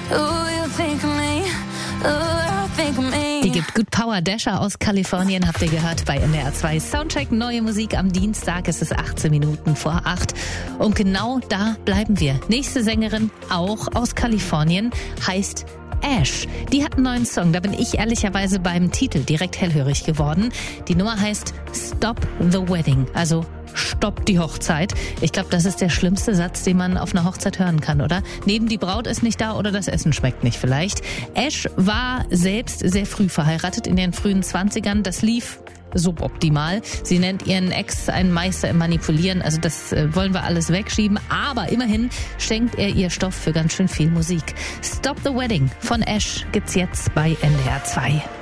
Die gibt gut Power. Dasher aus Kalifornien habt ihr gehört bei NDR 2 Soundcheck. Neue Musik am Dienstag. Es ist 18 Minuten vor 8. Und genau da bleiben wir. Nächste Sängerin, auch aus Kalifornien, heißt Ash. Die hat einen neuen Song. Da bin ich ehrlicherweise beim Titel direkt hellhörig geworden. Die Nummer heißt Stop the Wedding. Also Stopp die Hochzeit. Ich glaube, das ist der schlimmste Satz, den man auf einer Hochzeit hören kann, oder? Neben die Braut ist nicht da oder das Essen schmeckt nicht vielleicht. Ash war selbst sehr früh verheiratet, in den frühen 20ern. Das lief suboptimal. Sie nennt ihren Ex einen Meister im Manipulieren. Also das wollen wir alles wegschieben. Aber immerhin schenkt er ihr Stoff für ganz schön viel Musik. Stop the Wedding von Ash gibt's jetzt bei NDR 2.